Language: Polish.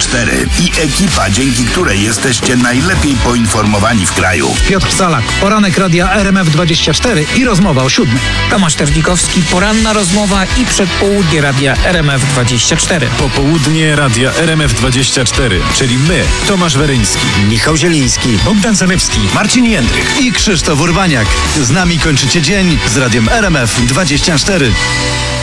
24 i ekipa, dzięki której jesteście najlepiej poinformowani w kraju. Piotr Salak, poranek radia RMF24 i rozmowa o 7:00. Tomasz Terlikowski, poranna rozmowa i przedpołudnie radia RMF24. Popołudnie radia RMF24, czyli my, Tomasz Weryński, Michał Zieliński, Bogdan Zalewski, Marcin Jędrych. i Krzysztof Urbaniak. Z nami kończycie dzień z radiem RMF24.